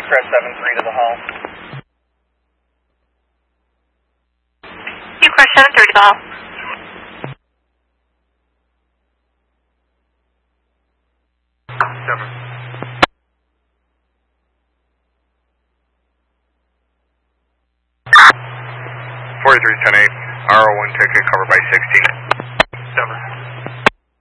Express 73 to the hall. Express 73 to the hall. Seven. 4310-8, RO1 ticket covered by 16. 7.